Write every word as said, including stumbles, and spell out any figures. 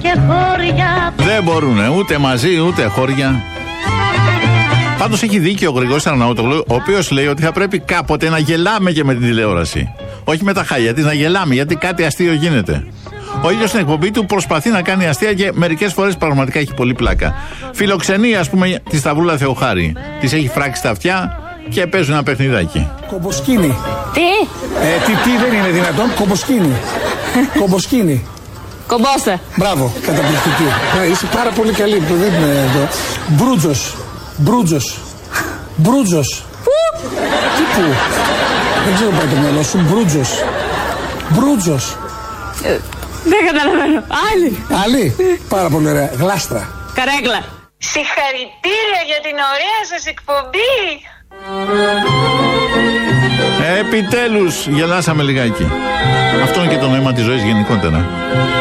και χώρια. Δεν μπορούνε ούτε μαζί ούτε χώρια. Πάντως έχει δίκιο ο Γρηγόρης Αρναούτογλου, ο οποίος λέει ότι θα πρέπει κάποτε να γελάμε και με την τηλεόραση. Όχι με τα χάλια της, να γελάμε, γιατί κάτι αστείο γίνεται. Ο ίδιος στην εκπομπή του προσπαθεί να κάνει αστεία και μερικές φορές πραγματικά έχει πολύ πλάκα. Φιλοξενεί, ας πούμε, τη Σταυρούλα Θεοχάρη. Της έχει φράξει τα αυτιά και παίζουν ένα παιχνιδάκι. Κομποσκίνη. Τι? Ε, τι, τι δεν είναι δυνατόν, κομποσκίνη. Κομποσκίνη. Κομπόστε. Μπράβο, καταπληκτική. Ε, είσαι πάρα πολύ καλή. Δεν είναι εδώ. Μπρούτζος. Μπρούτζος. Μπρούτζος. Πού? Τι πού? Δεν ξέρω πάει το μυαλό σου. Μπρούτζος. Μπρούτζος. Ε, δεν καταλαβαίνω. Άλλη. Άλλη. Πάρα πολύ ωραία. Γλάστρα. Καρέκλα. Συγχαρητήρια για την ωραία σας εκπομπή. Επιτέλους γελάσαμε λιγάκι. Αυτό είναι και το νόημα της ζωής γενικότερα.